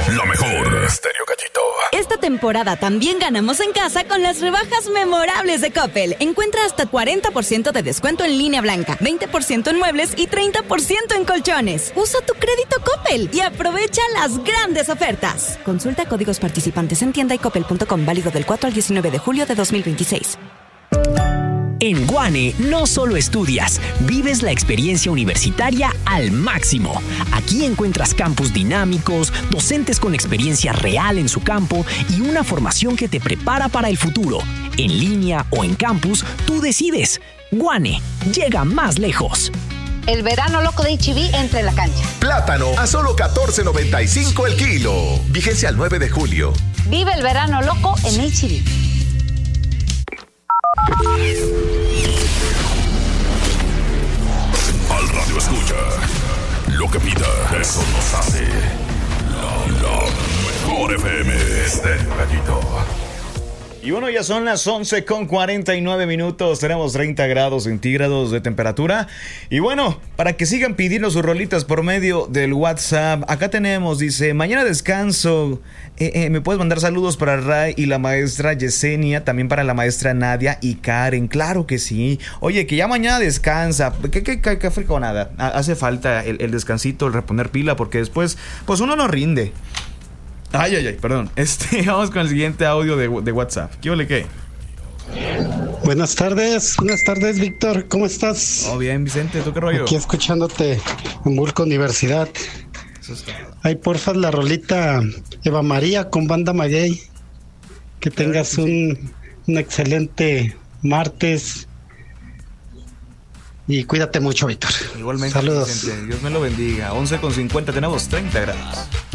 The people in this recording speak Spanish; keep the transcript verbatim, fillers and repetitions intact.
La mejor. Estéreo Gallito. Esta temporada también ganamos en casa con las rebajas memorables de Coppel. Encuentra hasta cuarenta por ciento de descuento en línea blanca, veinte por ciento en muebles y treinta por ciento en colchones. Usa tu crédito Coppel y aprovecha las grandes ofertas. Consulta códigos participantes en tienda y coppel punto com, válido del cuatro al diecinueve de julio de dos mil veintiséis. En Guane no solo estudias, vives la experiencia universitaria al máximo. Aquí encuentras campus dinámicos, docentes con experiencia real en su campo y una formación que te prepara para el futuro. En línea o en campus, tú decides. Guane, llega más lejos. El verano loco de H E B entre la cancha. Plátano a solo catorce noventa y cinco el kilo. Vigencia al nueve de julio. Vive el verano loco en H E B. Al radio escucha lo que pida, eso nos hace la, la mejor F M. Estéreo Gallito. Y bueno, ya son las once con cuarenta y nueve minutos. Tenemos treinta grados centígrados de temperatura. Y bueno, para que sigan pidiendo sus rolitas por medio del WhatsApp, acá tenemos, dice, mañana descanso. Eh, eh, me puedes mandar saludos para Ray y la maestra Yesenia, también para la maestra Nadia y Karen. Claro que sí. Oye, que ya mañana descansa. ¿Qué, qué, qué, qué friconada? Hace falta el, el descansito, el reponer pila, porque después, pues uno no rinde. Ay, ay, ay, perdón. Este, vamos con el siguiente audio de, de WhatsApp. ¿Qué ole qué? Buenas tardes, buenas tardes, Víctor. ¿Cómo estás? Oh, bien, Vicente. ¿Tú qué rollo? Aquí escuchándote en Burco Universidad. Eso está. Ay, porfa, la rolita Eva María con Banda Maguey. Que tengas sí. un, un excelente martes. Y cuídate mucho, Víctor. Igualmente, saludos. Vicente. Dios me lo bendiga. once con cincuenta, tenemos treinta grados.